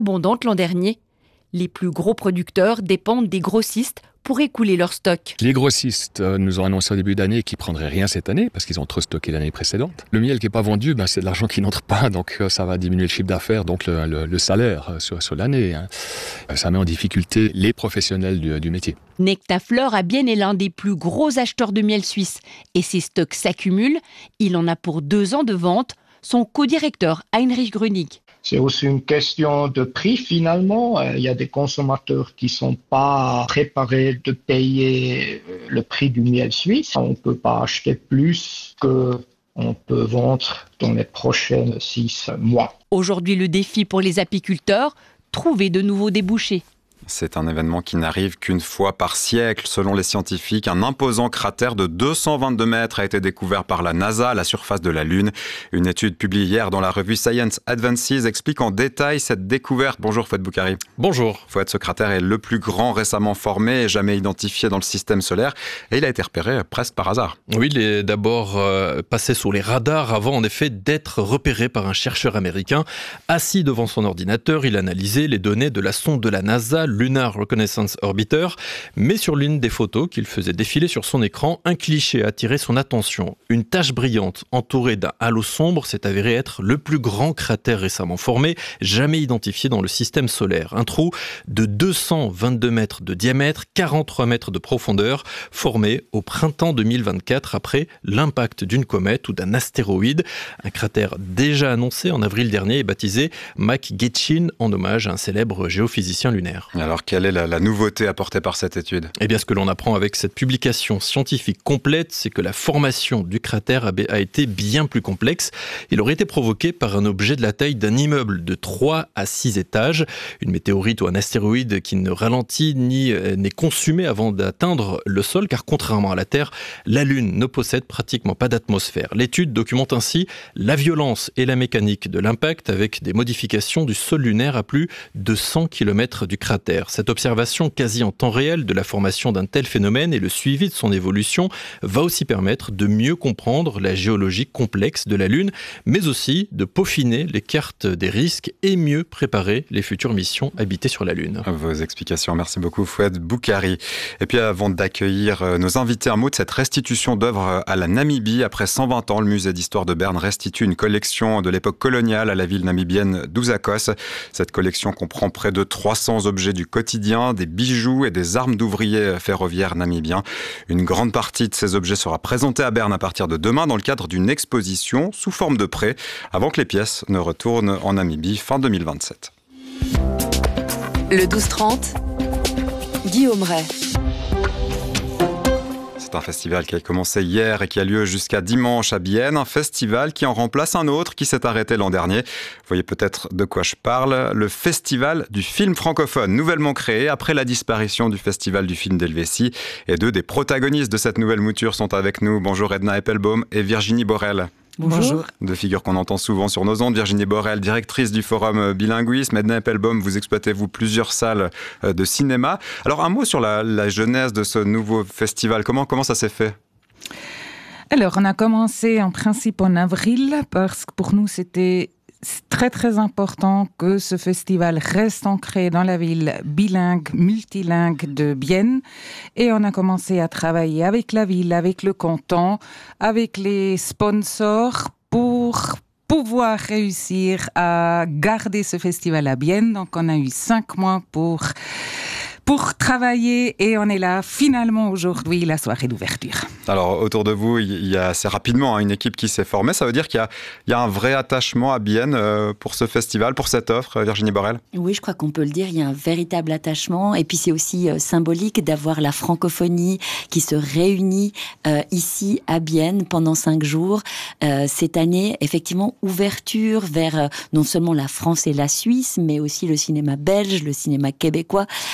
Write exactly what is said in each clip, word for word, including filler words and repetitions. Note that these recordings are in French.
abondante l'an dernier. Les plus gros producteurs dépendent des grossistes pour écouler leur stock. Les grossistes nous ont annoncé au début d'année qu'ils ne prendraient rien cette année parce qu'ils ont trop stocké l'année précédente. Le miel qui n'est pas vendu, ben, c'est de l'argent qui n'entre pas, donc ça va diminuer le chiffre d'affaires, donc le, le, le salaire sur, sur l'année. Hein. Ça met en difficulté les professionnels du, du métier. Nectafleur à Bienne est l'un des plus gros acheteurs de miel suisse et ses stocks s'accumulent. Il en a pour deux ans de vente. Son co-directeur Heinrich Grünig. C'est aussi une question de prix finalement. Il y a des consommateurs qui ne sont pas préparés de payer le prix du miel suisse. On ne peut pas acheter plus qu'on peut vendre dans les prochains six mois. Aujourd'hui, le défi pour les apiculteurs, trouver de nouveaux débouchés. C'est un événement qui n'arrive qu'une fois par siècle. Selon les scientifiques, un imposant cratère de deux cent vingt-deux mètres a été découvert par la NASA à la surface de la Lune. Une étude publiée hier dans la revue Science Advances explique en détail cette découverte. Bonjour Fouad Boukari. Bonjour. Fouad, ce cratère est le plus grand récemment formé et jamais identifié dans le système solaire. Et il a été repéré presque par hasard. Oui, il est d'abord euh, passé sous les radars avant en effet d'être repéré par un chercheur américain. Assis devant son ordinateur, il analysait les données de la sonde de la NASA, Lunar Reconnaissance Orbiter, mais sur l'une des photos qu'il faisait défiler sur son écran, un cliché a attiré son attention. Une tache brillante entourée d'un halo sombre s'est avéré être le plus grand cratère récemment formé, jamais identifié dans le système solaire. Un trou de deux cent vingt-deux mètres de diamètre, quarante-trois mètres de profondeur, formé au printemps deux mille vingt-quatre après l'impact d'une comète ou d'un astéroïde. Un cratère déjà annoncé en avril dernier et baptisé McGetchin en hommage à un célèbre géophysicien lunaire. Alors, quelle est la, la nouveauté apportée par cette étude ? Eh bien, ce que l'on apprend avec cette publication scientifique complète, c'est que la formation du cratère a, a été bien plus complexe. Il aurait été provoqué par un objet de la taille d'un immeuble de trois à six étages, une météorite ou un astéroïde qui ne ralentit ni euh, n'est consumé avant d'atteindre le sol, car contrairement à la Terre, la Lune ne possède pratiquement pas d'atmosphère. L'étude documente ainsi la violence et la mécanique de l'impact avec des modifications du sol lunaire à plus de cent kilomètres du cratère. Cette observation quasi en temps réel de la formation d'un tel phénomène et le suivi de son évolution va aussi permettre de mieux comprendre la géologie complexe de la Lune, mais aussi de peaufiner les cartes des risques et mieux préparer les futures missions habitées sur la Lune. Vos explications, merci beaucoup Fouad Boukari. Et puis avant d'accueillir nos invités, un mot de cette restitution d'œuvres à la Namibie. Après cent vingt ans, le musée d'histoire de Berne restitue une collection de l'époque coloniale à la ville namibienne d'Ouzakos. Cette collection comprend près de trois cents objets du quotidien, des bijoux et des armes d'ouvriers ferroviaires namibiens. Une grande partie de ces objets sera présentée à Berne à partir de demain dans le cadre d'une exposition sous forme de prêt avant que les pièces ne retournent en Namibie fin deux mille vingt-sept. Le douze trente, Guillaume Ray. C'est un festival qui a commencé hier et qui a lieu jusqu'à dimanche à Bienne. Un festival qui en remplace un autre qui s'est arrêté l'an dernier. Vous voyez peut-être de quoi je parle. Le festival du film francophone, nouvellement créé après la disparition du festival du film d'Helvétie. Et deux des protagonistes de cette nouvelle mouture sont avec nous. Bonjour Edna Eppelbaum et Virginie Borel. Bonjour. Deux figures qu'on entend souvent sur nos ondes. Virginie Borel, directrice du forum Bilinguisme. Edna Eppelbaum, vous exploitez vous plusieurs salles de cinéma. Alors un mot sur la, la genèse de ce nouveau festival. Comment, comment ça s'est fait ? Alors on a commencé en principe en avril parce que pour nous c'était très très important que ce festival reste ancré dans la ville bilingue, multilingue de Bienne. Et on a commencé à travailler avec la ville, avec le canton, avec les sponsors pour pouvoir réussir à garder ce festival à Bienne. Donc on a eu cinq mois pour... pour travailler et on est là finalement aujourd'hui, la soirée d'ouverture. Alors autour de vous, il y a assez rapidement une équipe qui s'est formée. Ça veut dire qu'il y a, il y a un vrai attachement à Bienne pour ce festival, pour cette offre, Virginie Borel ? Oui, je crois qu'on peut le dire, il y a un véritable attachement. Et puis c'est aussi symbolique d'avoir la francophonie qui se réunit euh, ici à Bienne pendant cinq jours. Euh, cette année, effectivement, ouverture vers euh, non seulement la France et la Suisse, mais aussi le cinéma belge, le cinéma québécois, le cinéma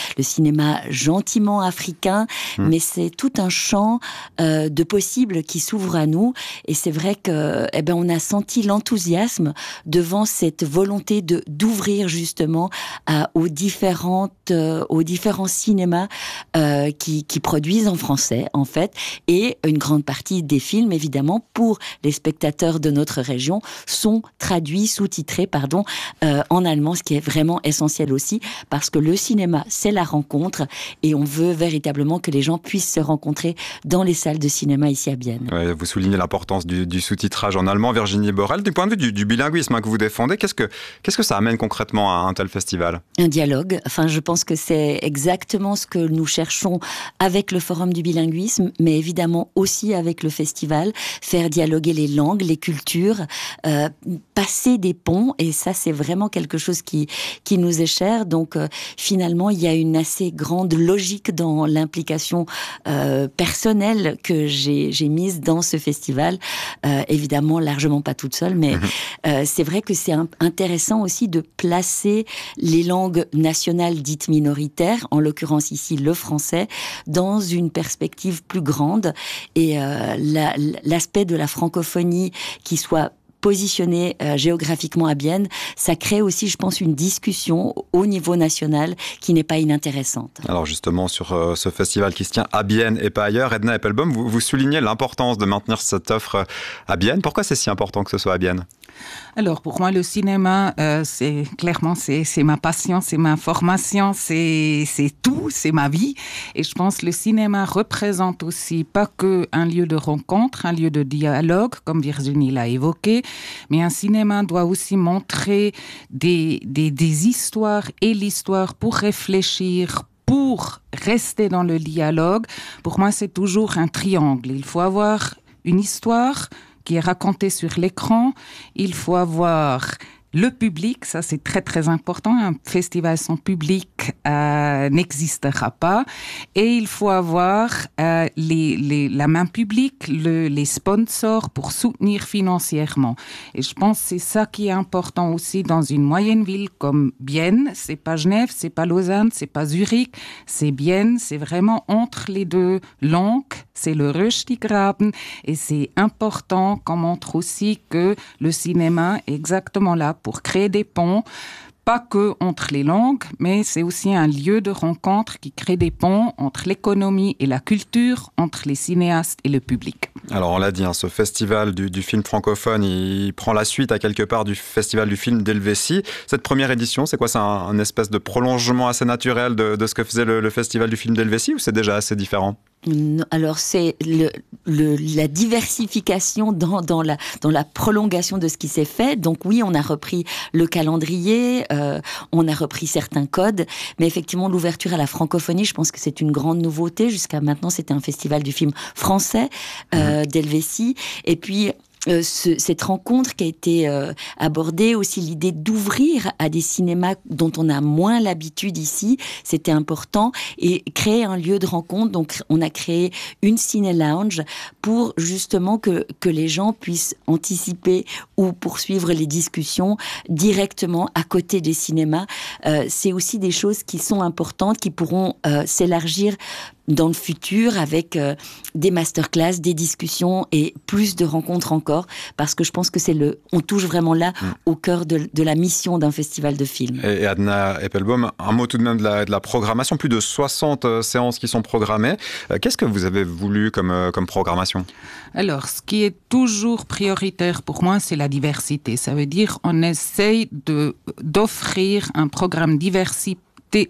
cinéma gentiment africain, mmh. mais c'est tout un champ euh, de possibles qui s'ouvre à nous. Et c'est vrai que, eh ben, on a senti l'enthousiasme devant cette volonté de d'ouvrir justement à, aux différentes, euh, aux différents cinémas euh, qui, qui produisent en français, en fait, et une grande partie des films, évidemment, pour les spectateurs de notre région, sont traduits, sous-titrés, pardon, euh, en allemand, ce qui est vraiment essentiel aussi, parce que le cinéma, c'est la rencontre, et on veut véritablement que les gens puissent se rencontrer dans les salles de cinéma ici à Bienne. Ouais, vous soulignez l'importance du, du sous-titrage en allemand, Virginie Borel. Du point de vue du, du bilinguisme hein, que vous défendez, qu'est-ce que, qu'est-ce que ça amène concrètement à un tel festival ? Un dialogue. Enfin, je pense que c'est exactement ce que nous cherchons avec le Forum du bilinguisme, mais évidemment aussi avec le festival, faire dialoguer les langues, les cultures, euh, passer des ponts, et ça, c'est vraiment quelque chose qui, qui nous est cher. Donc, euh, finalement, il y a une assez grande logique dans l'implication euh, personnelle que j'ai, j'ai mise dans ce festival. Euh, évidemment, largement pas toute seule, mais euh, c'est vrai que c'est un, intéressant aussi de placer les langues nationales dites minoritaires, en l'occurrence ici le français, dans une perspective plus grande. Et euh, la, l'aspect de la francophonie qui soit positionné euh, géographiquement à Bienne, ça crée aussi, je pense, une discussion au niveau national qui n'est pas inintéressante. Alors justement, sur euh, ce festival qui se tient à Bienne et pas ailleurs, Edna Eppelbaum, vous, vous soulignez l'importance de maintenir cette offre à Bienne. Pourquoi c'est si important que ce soit à Bienne ? Alors, pour moi, le cinéma, euh, c'est clairement, c'est, c'est ma passion, c'est ma formation, c'est, c'est tout, c'est ma vie. Et je pense que le cinéma représente aussi pas que un lieu de rencontre, un lieu de dialogue, comme Virginie l'a évoqué, mais un cinéma doit aussi montrer des, des, des histoires et l'histoire pour réfléchir, pour rester dans le dialogue. Pour moi, c'est toujours un triangle. Il faut avoir une histoire qui est raconté sur l'écran, il faut avoir le public, ça c'est très très important, un festival sans public euh, n'existera pas, et il faut avoir euh, les, les, la main publique, le, les sponsors pour soutenir financièrement. Et je pense que c'est ça qui est important aussi dans une moyenne ville comme Bienne. C'est pas Genève, c'est pas Lausanne, c'est pas Zurich, c'est Bienne, c'est vraiment entre les deux langues, c'est le Röstigraben, et c'est important qu'on montre aussi que le cinéma est exactement là pour créer des ponts, pas que entre les langues, mais c'est aussi un lieu de rencontre qui crée des ponts entre l'économie et la culture, entre les cinéastes et le public. Alors on l'a dit, hein, ce festival du, du film francophone, il prend la suite à quelque part du festival du film d'Helvétie. Cette première édition, c'est quoi ? C'est un, un espèce de prolongement assez naturel de, de ce que faisait le, le festival du film d'Helvétie, ou c'est déjà assez différent ? Alors c'est le, le, la diversification dans, dans, la, dans la prolongation de ce qui s'est fait. Donc oui, on a repris le calendrier, euh, on a repris certains codes, mais effectivement l'ouverture à la francophonie, je pense que c'est une grande nouveauté. Jusqu'à maintenant, c'était un festival du film français euh, d'Helvétie. Et puis Euh, ce, cette rencontre qui a été euh, abordée, aussi l'idée d'ouvrir à des cinémas dont on a moins l'habitude ici, c'était important, et créer un lieu de rencontre. Donc on a créé une ciné-lounge pour justement que, que les gens puissent anticiper ou poursuivre les discussions directement à côté des cinémas. Euh, c'est aussi des choses qui sont importantes, qui pourront euh, s'élargir dans le futur avec euh, des masterclass, des discussions et plus de rencontres encore, parce que je pense que c'est le, on touche vraiment là mmh. au cœur de, de la mission d'un festival de film. Et, et Edna Eppelbaum, un mot tout de même de la, de la programmation, plus de soixante euh, séances qui sont programmées. Euh, qu'est-ce que vous avez voulu comme, euh, comme programmation ? Alors, ce qui est toujours prioritaire pour moi, c'est la diversité. Ça veut dire on essaye de, d'offrir un programme diversifié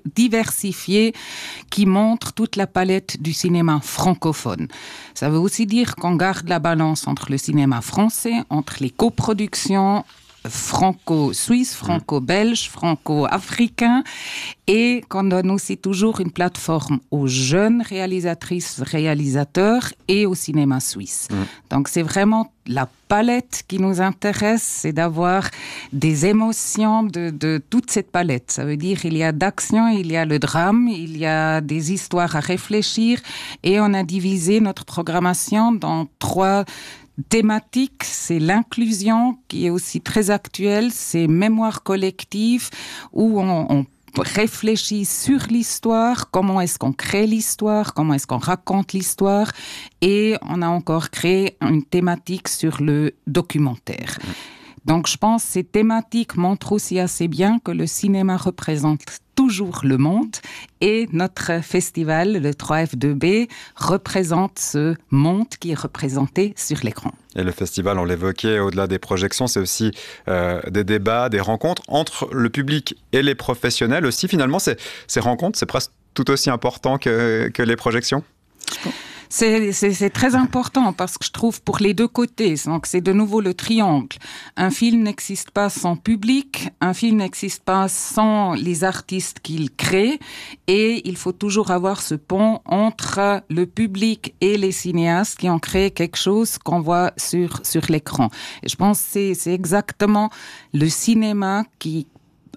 diversifié qui montre toute la palette du cinéma francophone. Ça veut aussi dire qu'on garde la balance entre le cinéma français, entre les coproductions franco-suisse, franco-belge, franco-africain, et qu'on donne aussi toujours une plateforme aux jeunes réalisatrices, réalisateurs et au cinéma suisse. Mmh. Donc c'est vraiment la palette qui nous intéresse, c'est d'avoir des émotions de, de toute cette palette. Ça veut dire il y a d'action, il y a le drame, il y a des histoires à réfléchir, et on a divisé notre programmation dans trois thématique, c'est l'inclusion qui est aussi très actuelle, c'est mémoire collective où on, on réfléchi sur l'histoire, comment est-ce qu'on crée l'histoire, comment est-ce qu'on raconte l'histoire, et on a encore créé une thématique sur le documentaire. Donc je pense que ces thématiques montrent aussi assez bien que le cinéma représente toujours le monde, et notre festival, le trois F deux B, représente ce monde qui est représenté sur l'écran. Et le festival, on l'évoquait, au-delà des projections, c'est aussi euh, des débats, des rencontres entre le public et les professionnels aussi. Finalement, ces, ces rencontres, c'est presque tout aussi important que, que les projections. C'est, c'est, c'est très important parce que je trouve pour les deux côtés, donc c'est de nouveau le triangle. Un film n'existe pas sans public, un film n'existe pas sans les artistes qu'il crée, et il faut toujours avoir ce pont entre le public et les cinéastes qui ont créé quelque chose qu'on voit sur, sur l'écran. Et je pense que c'est, c'est exactement le cinéma qui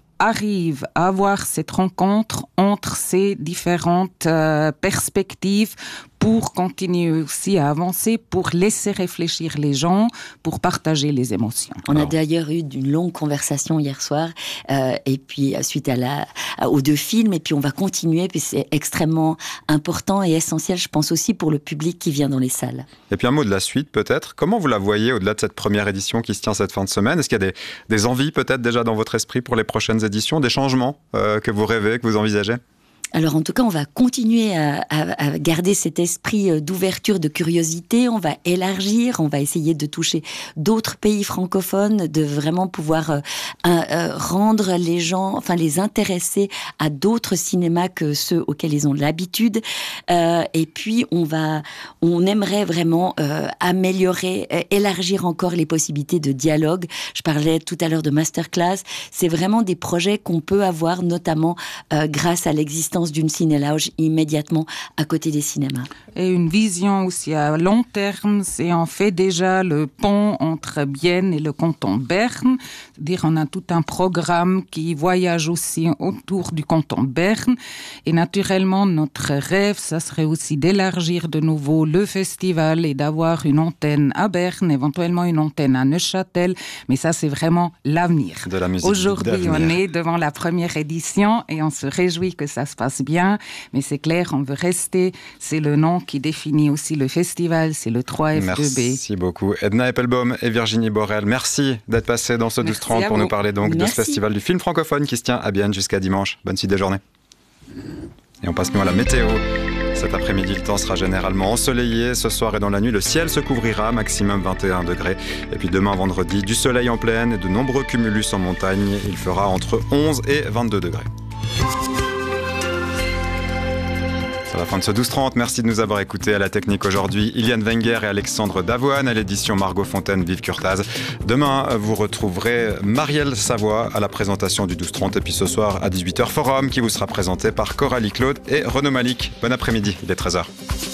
arrive à avoir cette rencontre entre ces différentes euh, perspectives pour continuer aussi à avancer, pour laisser réfléchir les gens, pour partager les émotions. On a d'ailleurs eu une longue conversation hier soir, euh, et puis suite à la, aux deux films, et puis on va continuer, puis c'est extrêmement important et essentiel, je pense aussi pour le public qui vient dans les salles. Et puis un mot de la suite peut-être, comment vous la voyez au-delà de cette première édition qui se tient cette fin de semaine? Est-ce qu'il y a des, des envies peut-être déjà dans votre esprit pour les prochaines éditions, des changements euh, que vous rêvez, que vous envisagez? Alors en tout cas, on va continuer à, à, à garder cet esprit d'ouverture, de curiosité. On va élargir, on va essayer de toucher d'autres pays francophones, de vraiment pouvoir euh, euh, rendre les gens, enfin les intéresser à d'autres cinémas que ceux auxquels ils ont l'habitude. Euh, et puis on va, on aimerait vraiment euh, améliorer, euh, élargir encore les possibilités de dialogue. Je parlais tout à l'heure de masterclass. C'est vraiment des projets qu'on peut avoir, notamment euh, grâce à l'existence d'une ciné-lounge immédiatement à côté des cinémas. Et une vision aussi à long terme, c'est on fait déjà le pont entre Bienne et le canton Berne. C'est-à-dire on a tout un programme qui voyage aussi autour du canton Berne. Et naturellement, notre rêve, ça serait aussi d'élargir de nouveau le festival et d'avoir une antenne à Berne, éventuellement une antenne à Neuchâtel. Mais ça, c'est vraiment l'avenir. De la musique Aujourd'hui, d'avenir. on est devant la première édition et on se réjouit que ça se passe bien, mais c'est clair, on veut rester. C'est le nom qui définit aussi le festival, c'est le trois F deux B. Merci beaucoup. Edna Eppelbaum et Virginie Borel, merci d'être passées dans ce douze trente pour nous parler donc merci. de ce festival du film francophone qui se tient à Bienne jusqu'à dimanche. Bonne suite des journées. Et on passe nous à la météo. Cet après-midi, le temps sera généralement ensoleillé. Ce soir et dans la nuit, le ciel se couvrira, maximum vingt et un degrés. Et puis demain, vendredi, du soleil en pleine et de nombreux cumulus en montagne. Il fera entre onze et vingt-deux degrés. C'est la fin de ce douze trente. Merci de nous avoir écoutés. À la technique aujourd'hui, Iliane Wenger et Alexandre Davoine. À l'édition, Margot Fontaine, Vive Curtaz. Demain, vous retrouverez Marielle Savoie à la présentation du douze trente. Et puis ce soir, à dix-huit heures, Forum qui vous sera présenté par Coralie Claude et Renaud Malik. Bon après-midi, il est treize heures.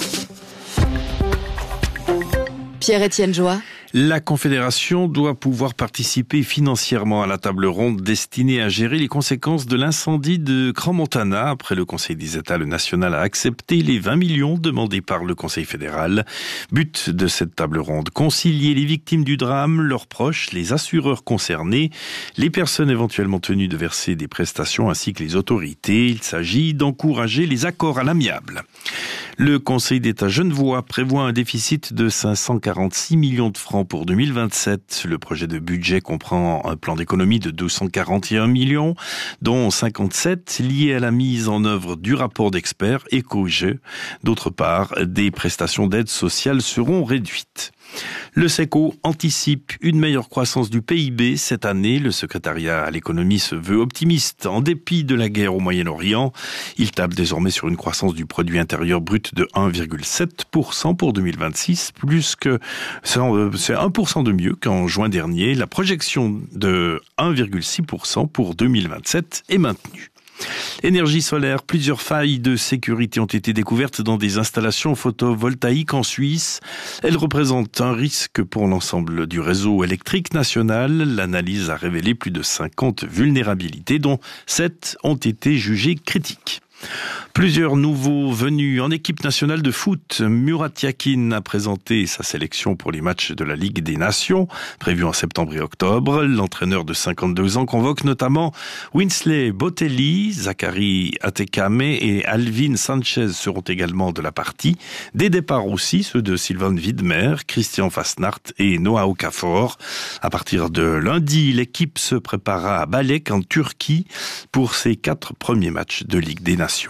Pierre-Étienne Joie. La Confédération doit pouvoir participer financièrement à la table ronde destinée à gérer les conséquences de l'incendie de Crans-Montana. Après le Conseil des États, le national a accepté les vingt millions demandés par le Conseil fédéral. But de cette table ronde, concilier les victimes du drame, leurs proches, les assureurs concernés, les personnes éventuellement tenues de verser des prestations ainsi que les autorités. Il s'agit d'encourager les accords à l'amiable. Le Conseil d'État genevois prévoit un déficit de cinq cent quarante-six millions de francs pour deux mille vingt-sept. Le projet de budget comprend un plan d'économie de deux cent quarante et un millions, dont cinquante-sept liés à la mise en œuvre du rapport d'experts éco-G. D'autre part, des prestations d'aide sociale seront réduites. Le SECO anticipe une meilleure croissance du P I B cette année. Le secrétariat à l'économie se veut optimiste en dépit de la guerre au Moyen-Orient. Il table désormais sur une croissance du produit intérieur brut de un virgule sept pour cent pour deux mille vingt-six, plus que c'est un pour cent de mieux qu'en juin dernier. La projection de un virgule six pour cent pour deux mille vingt-sept est maintenue. Énergie solaire, plusieurs failles de sécurité ont été découvertes dans des installations photovoltaïques en Suisse. Elles représentent un risque pour l'ensemble du réseau électrique national. L'analyse a révélé plus de cinquante vulnérabilités, dont sept ont été jugées critiques. Plusieurs nouveaux venus en équipe nationale de foot. Murat Yakin a présenté sa sélection pour les matchs de la Ligue des Nations, prévus en septembre et octobre. L'entraîneur de cinquante-deux ans convoque notamment Winsley Botelli, Zachary Atekame et Alvin Sanchez seront également de la partie. Des départs aussi, ceux de Sylvain Widmer, Christian Fasnacht et Noah Okafor. À partir de lundi, l'équipe se préparera à Balek en Turquie pour ses quatre premiers matchs de Ligue des Nations.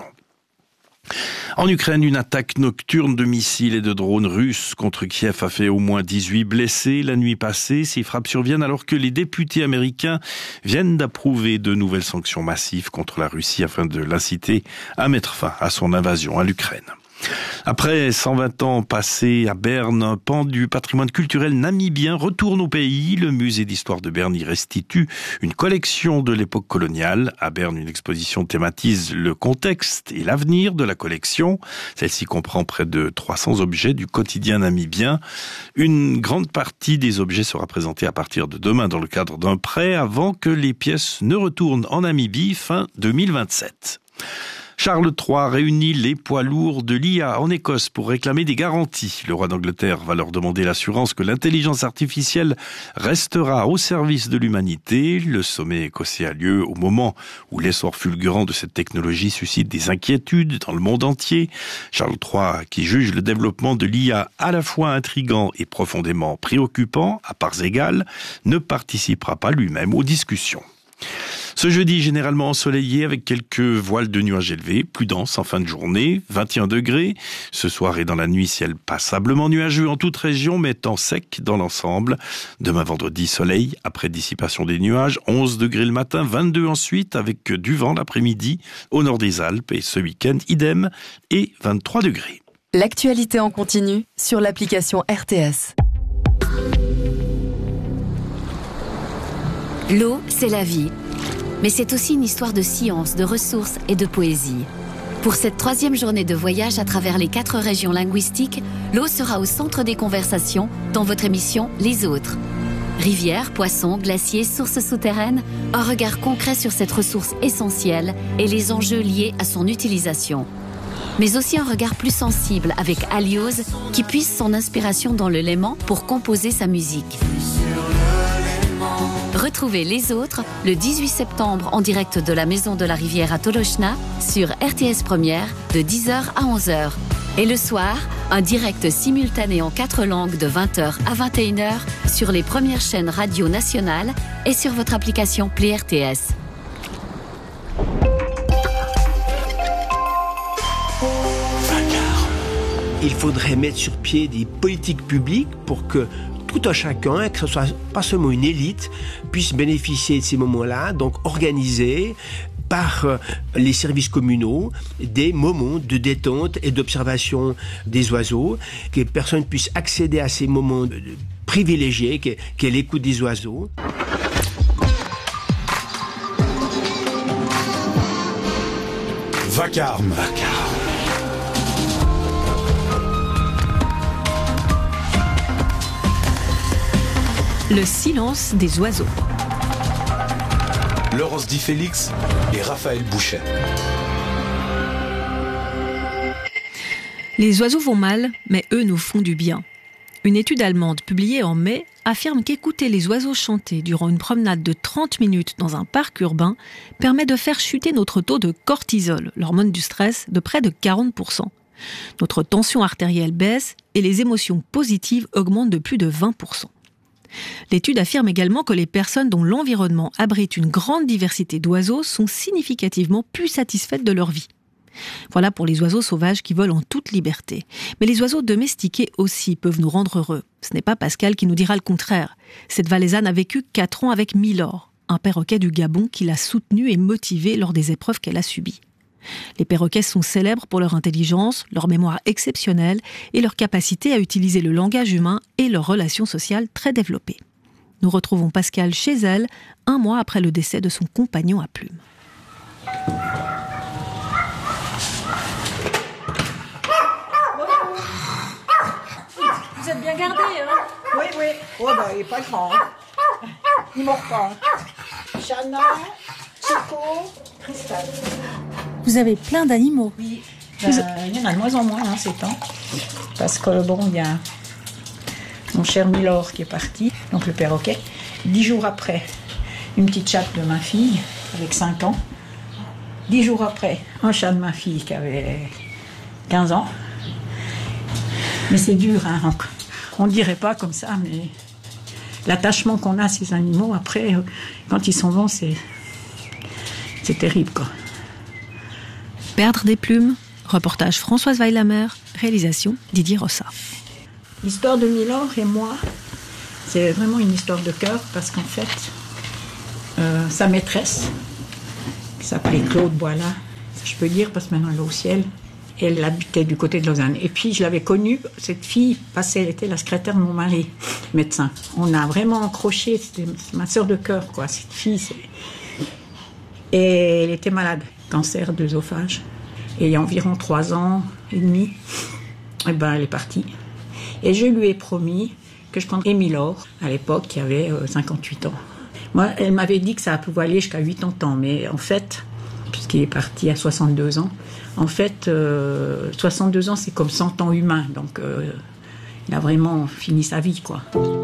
En Ukraine, une attaque nocturne de missiles et de drones russes contre Kiev a fait au moins dix-huit blessés la nuit passée. Ces frappes surviennent alors que les députés américains viennent d'approuver de nouvelles sanctions massives contre la Russie afin de l'inciter à mettre fin à son invasion à l'Ukraine. Après cent vingt ans passés à Berne, un pan du patrimoine culturel namibien retourne au pays. Le musée d'histoire de Berne y restitue une collection de l'époque coloniale. À Berne, une exposition thématise le contexte et l'avenir de la collection. Celle-ci comprend près de trois cents objets du quotidien namibien. Une grande partie des objets sera présentée à partir de demain dans le cadre d'un prêt avant que les pièces ne retournent en Namibie fin deux mille vingt-sept. Charles trois réunit les poids lourds de l'I A en Écosse pour réclamer des garanties. Le roi d'Angleterre va leur demander l'assurance que l'intelligence artificielle restera au service de l'humanité. Le sommet écossais a lieu au moment où l'essor fulgurant de cette technologie suscite des inquiétudes dans le monde entier. Charles trois, qui juge le développement de l'I A à la fois intrigant et profondément préoccupant, à parts égales, ne participera pas lui-même aux discussions. Ce jeudi, généralement ensoleillé avec quelques voiles de nuages élevés, plus denses en fin de journée, vingt et un degrés. Ce soir et dans la nuit, ciel passablement nuageux en toute région, mais temps sec dans l'ensemble. Demain vendredi, soleil, après dissipation des nuages, onze degrés le matin, vingt-deux ensuite, avec du vent l'après-midi au nord des Alpes. Et ce week-end, idem, et vingt-trois degrés. L'actualité en continu sur l'application R T S. L'eau, c'est la vie. Mais c'est aussi une histoire de science, de ressources et de poésie. Pour cette troisième journée de voyage à travers les quatre régions linguistiques, l'eau sera au centre des conversations dans votre émission Les Autres. Rivières, poissons, glaciers, sources souterraines, un regard concret sur cette ressource essentielle et les enjeux liés à son utilisation. Mais aussi un regard plus sensible avec Aliose qui puise son inspiration dans le léman pour composer sa musique. Retrouvez Les Autres le dix-huit septembre en direct de la Maison de la Rivière à Tolochna sur R T S Première de dix heures à onze heures. Et le soir, un direct simultané en quatre langues de vingt heures à vingt et une heures sur les premières chaînes radio nationales et sur votre application Play R T S. Il faudrait mettre sur pied des politiques publiques pour que tout un chacun, que ce soit pas seulement une élite, puisse bénéficier de ces moments-là, donc organisés par les services communaux, des moments de détente et d'observation des oiseaux, que les personnes puissent accéder à ces moments privilégiés, qu'est l'écoute des oiseaux. Vacarme. Vacarme. Le silence des oiseaux. Laurence Di Félix et Raphaël Bouchet. Les oiseaux vont mal, mais eux nous font du bien. Une étude allemande publiée en mai affirme qu'écouter les oiseaux chanter durant une promenade de trente minutes dans un parc urbain permet de faire chuter notre taux de cortisol, l'hormone du stress, de près de quarante pour cent. Notre tension artérielle baisse et les émotions positives augmentent de plus de vingt pour cent. L'étude affirme également que les personnes dont l'environnement abrite une grande diversité d'oiseaux sont significativement plus satisfaites de leur vie. Voilà pour les oiseaux sauvages qui volent en toute liberté. Mais les oiseaux domestiqués aussi peuvent nous rendre heureux. Ce n'est pas Pascal qui nous dira le contraire. Cette Valaisanne a vécu quatre ans avec Milor, un perroquet du Gabon qui l'a soutenue et motivée lors des épreuves qu'elle a subies. Les perroquets sont célèbres pour leur intelligence, leur mémoire exceptionnelle et leur capacité à utiliser le langage humain et leurs relations sociales très développées. Nous retrouvons Pascal chez elle, un mois après le décès de son compagnon à plumes. Vous êtes bien gardé, hein? Oui, oui. Oh, bah, il est pas grand. Il mord pas. Chana, Chico, Cristal. Vous avez plein d'animaux. Oui. Euh, il y en a de moins en moins hein, ces temps. Parce que bon, il y a mon cher Milord qui est parti, donc le perroquet. Dix jours après, une petite chatte de ma fille avec cinq ans. Dix jours après, un chat de ma fille qui avait quinze ans. Mais c'est dur, hein. On ne dirait pas comme ça, mais l'attachement qu'on a à ces animaux, après, quand ils s'en vont, c'est, c'est terrible, quoi. Perdre des plumes, reportage Françoise Weilamer, réalisation Didier Rossa. L'histoire de Milord et moi, c'est vraiment une histoire de cœur, parce qu'en fait, euh, sa maîtresse, qui s'appelait Claude Boila, je peux dire, parce que maintenant elle est au ciel, et elle habitait du côté de Lausanne. Et puis je l'avais connue, cette fille, parce qu'elle était la secrétaire de mon mari, médecin. On a vraiment accroché, c'était ma sœur de cœur, quoi, cette fille. C'est... Et elle était malade, cancer de l'œsophage. Et il y a environ trois ans et demi, et ben, elle est partie. Et je lui ai promis que je prendrais Milord, à l'époque, qui avait euh, cinquante-huit ans. Moi, elle m'avait dit que ça pouvait aller jusqu'à quatre-vingts ans, mais en fait, puisqu'il est parti à soixante-deux ans, en fait, euh, soixante-deux ans, c'est comme cent ans humains, donc euh, il a vraiment fini sa vie, quoi.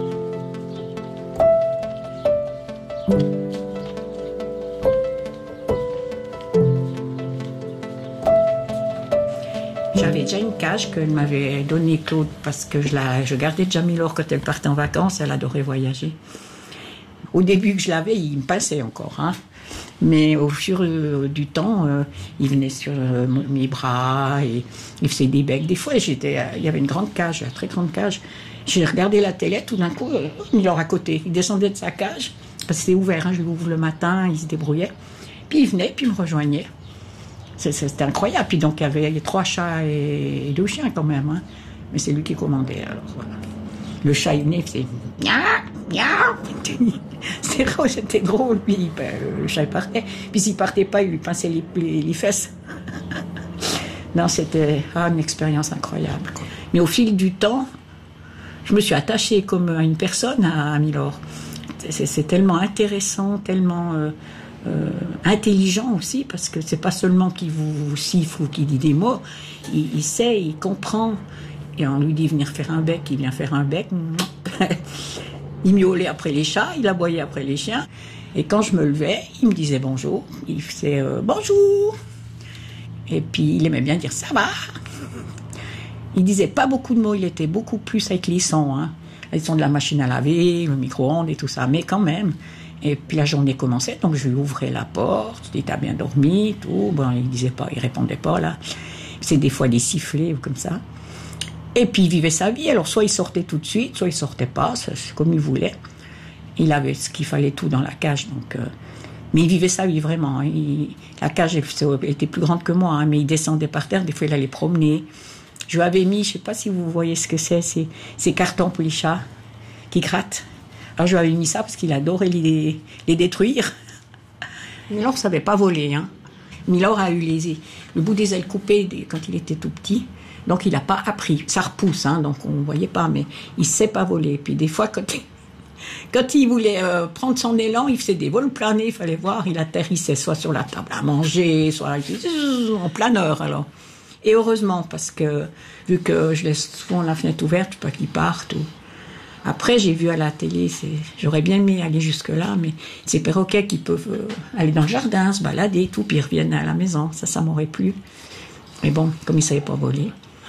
J'avais déjà une cage qu'elle m'avait donnée, Claude, parce que je, la, je gardais déjà Milord quand elle partait en vacances, elle adorait voyager. Au début que je l'avais, il me passait encore, hein. Mais au fur euh, du temps, euh, il venait sur euh, mes bras et il faisait des becs. Des fois, j'étais, euh, il y avait une grande cage, une très grande cage. J'ai regardé la télé, tout d'un coup, euh, Milord à côté. Il descendait de sa cage, parce que c'était ouvert, hein, je l'ouvre le matin, il se débrouillait. Puis il venait, puis il me rejoignait. C'est, c'était incroyable. Puis donc, il y avait trois chats et, et deux chiens quand même. Hein. Mais c'est lui qui commandait, alors voilà. Le chat, il venait, il faisait... C'était drôle, c'était drôle. Puis ben, le chat, il partait. Puis s'il partait pas, il lui pinçait les, les, les fesses. Non, c'était ah, une expérience incroyable, quoi. Mais au fil du temps, je me suis attachée comme à une personne à, à Milord. C'est, c'est tellement intéressant, tellement euh, euh, intelligent aussi, parce que c'est pas seulement qu'il vous, vous siffle ou qu'il dit des mots. Il, il sait, il comprend. Et on lui dit venir faire un bec, il vient faire un bec. Il miaulait après les chats, il aboyait après les chiens. Et quand je me levais, il me disait bonjour. Il faisait euh, bonjour. Et puis il aimait bien dire ça va. Il disait pas beaucoup de mots, il était beaucoup plus avec les sons. Hein. Les sons de la machine à laver, le micro-ondes et tout ça, mais quand même. Et puis la journée commençait, donc je lui ouvrais la porte. Je dis t'as bien dormi, tout. Bon, il disait pas, il répondait pas là. C'est des fois des sifflets ou comme ça. Et puis il vivait sa vie, alors soit il sortait tout de suite, soit il sortait pas, c'est comme il voulait. Il avait ce qu'il fallait tout dans la cage, donc... Euh, mais il vivait sa vie vraiment. Il, la cage était plus grande que moi, hein, mais il descendait par terre, des fois il allait promener. Je lui avais mis, je sais pas si vous voyez ce que c'est, c'est ces cartons pour les chats qui grattent. Alors je lui avais mis ça parce qu'il adorait les, les détruire. Milord ne savait pas voler, hein. Milord a eu les, le bout des ailes coupées quand il était tout petit. Donc il n'a pas appris. Ça repousse, hein, donc on ne voyait pas, mais il ne sait pas voler. Puis des fois, quand il, quand il voulait euh, prendre son élan, il faisait des vols planés, il fallait voir, il atterrissait soit sur la table à manger, soit en planeur alors. Et heureusement, parce que vu que je laisse souvent la fenêtre ouverte, pas qu'il parte. Ou... Après, j'ai vu à la télé, c'est... j'aurais bien aimé aller jusque-là, mais ces perroquets qui peuvent euh, aller dans le jardin, se balader et tout, puis ils reviennent à la maison. Ça, ça m'aurait plu. Mais bon, comme ils ne savaient pas voler...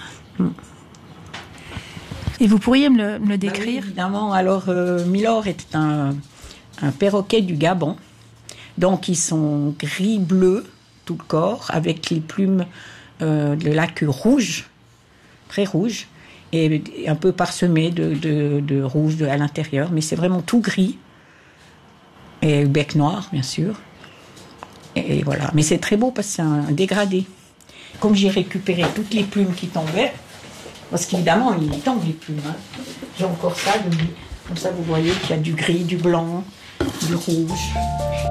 Et vous pourriez me le, me le décrire? Ben oui, évidemment. Alors, euh, Milord était un, un perroquet du Gabon. Donc, ils sont gris-bleu, tout le corps, avec les plumes euh, de la queue rouge, très rouge, et un peu parsemé de, de, de rouge de, à l'intérieur. Mais c'est vraiment tout gris. Et le bec noir, bien sûr. Et, et voilà. Mais c'est très beau parce que c'est un, un dégradé. Comme j'ai récupéré toutes les plumes qui tombaient, parce qu'évidemment, il tombe les plumes. Hein. J'ai encore ça, de, comme ça vous voyez qu'il y a du gris, du blanc, du rouge.